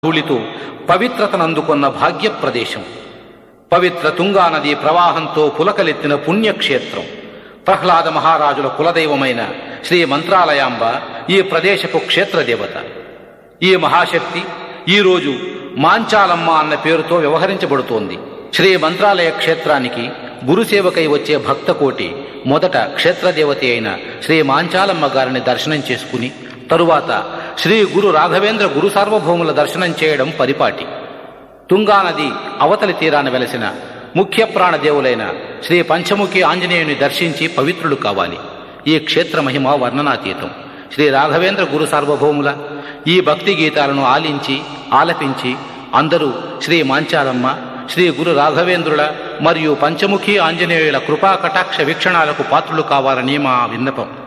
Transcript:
ధూళితో పవిత్రతనందుకున్న భాగ్య ప్రదేశం. పవిత్ర తుంగా నది ప్రవాహంతో పులకలెత్తిన పుణ్యక్షేత్రం. ప్రహ్లాద మహారాజుల కులదైవమైన శ్రీ మంత్రాలయాంబ ఈ ప్రదేశపు క్షేత్రదేవత. ఈ మహాశక్తి ఈరోజు మాంచాలమ్మ అన్న పేరుతో వ్యవహరించబడుతోంది. శ్రీ మంత్రాలయ క్షేత్రానికి గురుసేవకై వచ్చే భక్తకోటి మొదట క్షేత్రదేవత అయిన శ్రీ మాంచాలమ్మ గారిని దర్శనం చేసుకుని తరువాత శ్రీ గురు రాఘవేంద్ర గురు సార్వభౌముల దర్శనం చేయడం పరిపాటి. తుంగానది అవతలి తీరాన వెలసిన ముఖ్య ప్రాణదేవులైన శ్రీ పంచముఖి ఆంజనేయుని దర్శించి పవిత్రులు కావాలి. ఈ క్షేత్ర మహిమ వర్ణనాతీతం. శ్రీ రాఘవేంద్ర గురు సార్వభౌముల ఈ భక్తి గీతాలను ఆలపించి అందరూ శ్రీ మాంచాలమ్మ, శ్రీ గురు రాఘవేంద్రుల మరియు పంచముఖి ఆంజనేయుల కృపా కటాక్ష వీక్షణాలకు పాత్రులు కావాలని మా విన్నపం.